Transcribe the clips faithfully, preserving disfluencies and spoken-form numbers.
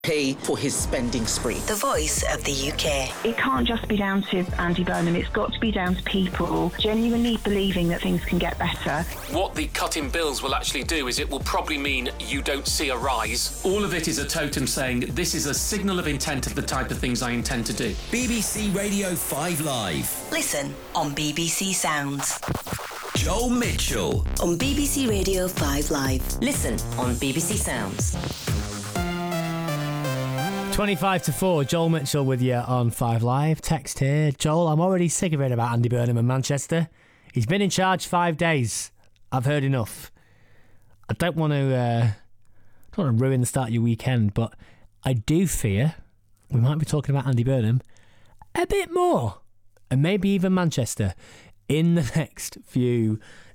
Pay for his spending spree. The voice of the U K. It can't just be down to Andy Burnham, it's got to be down to people genuinely believing that things can get better. What the cut in bills will actually do is it will probably mean you don't see a rise. All of it is a totem saying this is a signal of intent of the type of things I intend to do. B B C Radio five Live. Listen on B B C Sounds. Joel Mitchell. On B B C Radio five Live. Listen on B B C Sounds. twenty-five to four, Joel Mitchell with you on five Live. Text here. Joel, I'm already sick of it about Andy Burnham and Manchester. He's been in charge five days. I've heard enough. I don't want to, uh, don't want to ruin the start of your weekend, but I do fear we might be talking about Andy Burnham a bit more, and maybe even Manchester, in the next few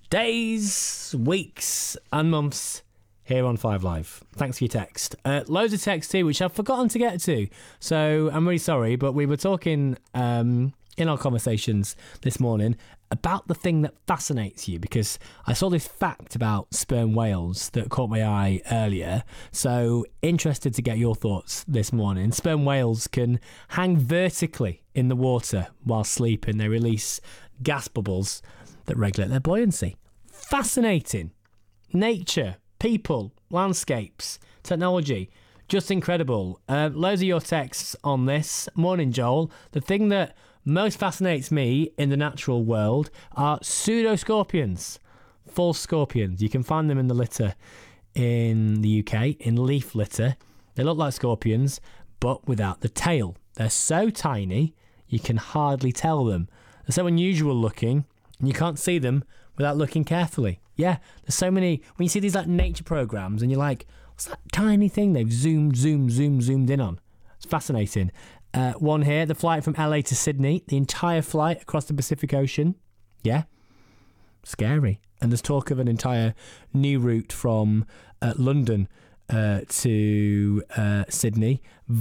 days, weeks and months here on five Live. Thanks for your text. Uh, loads of text too, which I've forgotten to get to. So I'm really sorry, but we were talking um, in our conversations this morning about the thing that fascinates you, because I saw this fact about sperm whales that caught my eye earlier. So interested to get your thoughts this morning. Sperm whales can hang vertically in the water while sleeping. They release gas bubbles that regulate their buoyancy. Fascinating. Nature. People, landscapes, technology, just incredible. Uh, loads of your texts on this. Morning, Joel. The thing that most fascinates me in the natural world are pseudoscorpions, false scorpions. You can find them in the litter in the U K, in leaf litter. They look like scorpions, but without the tail. They're so tiny, you can hardly tell them. They're so unusual looking, and you can't see them without looking carefully. Yeah, there's so many. When you see these like nature programs and you're like, what's that tiny thing they've zoomed, zoomed, zoomed, zoomed in on? It's fascinating. Uh, one here, the flight from L A to Sydney, the entire flight across the Pacific Ocean. Yeah, scary. And there's talk of an entire new route from uh, London uh, to uh, Sydney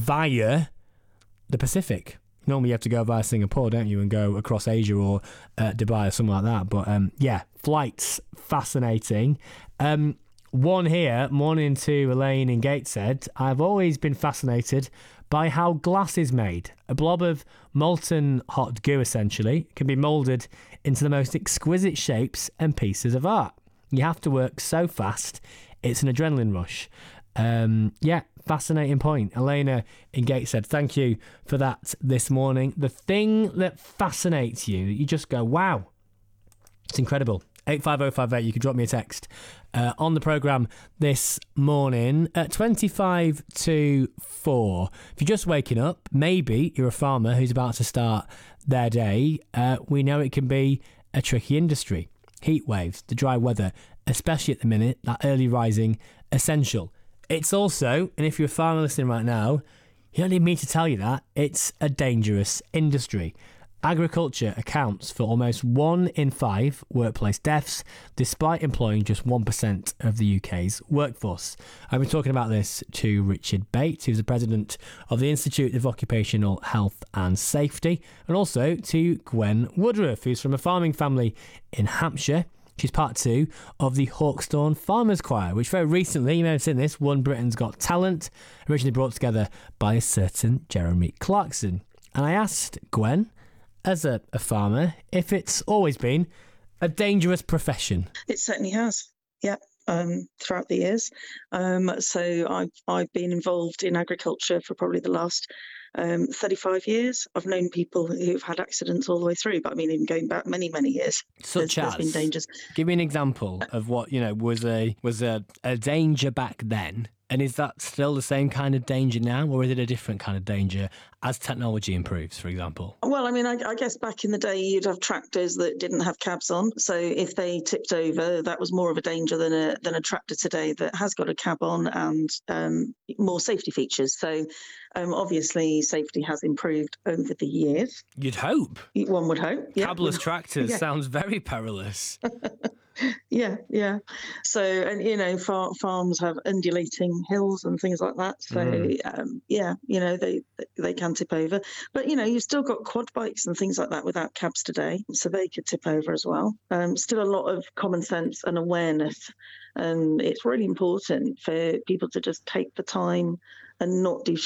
via the Pacific. Normally you have to go via Singapore, don't you, and go across Asia or uh, Dubai or something like that. But um, yeah, flights, fascinating. Um, one here, morning to Elaine in Gateshead. I've always been fascinated by how glass is made. A blob of molten hot goo, essentially, can be moulded into the most exquisite shapes and pieces of art. You have to work so fast, it's an adrenaline rush. Um, yeah, fascinating point. Elena in Gateshead, thank you for that this morning. The thing that fascinates you, that you just go, wow, it's incredible. eight five oh five eight, you can drop me a text uh, on the programme this morning at twenty-five to four. If you're just waking up, maybe you're a farmer who's about to start their day. Uh, we know it can be a tricky industry. Heat waves, the dry weather, especially at the minute, that early rising, essential. It's also, and if you're a farmer listening right now, you don't need me to tell you that, it's a dangerous industry. Agriculture accounts for almost one in five workplace deaths, despite employing just one percent of the U K's workforce. I've been talking about this to Richard Bates, who's the president of the Institute of Occupational Health and Safety, and also to Gwen Woodruff, who's from a farming family in Hampshire. She's part two of the Hawkstone Farmers Choir, which very recently, you may have seen this, won Britain's Got Talent, originally brought together by a certain Jeremy Clarkson. And I asked Gwen, as a, a farmer, if it's always been a dangerous profession. It certainly has, yeah, um, throughout the years. Um, so I've, I've been involved in agriculture for probably the last Um, thirty-five years. I've known people who've had accidents all the way through, but I mean, even going back many, many years, Such there's, as? there's been dangers. Give me an example of what, you know, was a was a, a danger back then, and is that still the same kind of danger now, or is it a different kind of danger as technology improves, for example? Well, I mean, I, I guess back in the day, you'd have tractors that didn't have cabs on, so if they tipped over, that was more of a danger than a than a tractor today that has got a cab on and um, more safety features. So um, obviously, safety has improved over the years. You'd hope. One would hope. Yeah. Cabless tractors yeah. sounds very perilous. Yeah, yeah. So, and you know, far, farms have undulating hills and things like that. So, mm. um, yeah, you know, they they can tip over. But you know, you've still got quad bikes and things like that without cabs today, so they could tip over as well. Um, still a lot of common sense and awareness, and it's really important for people to just take the time and not do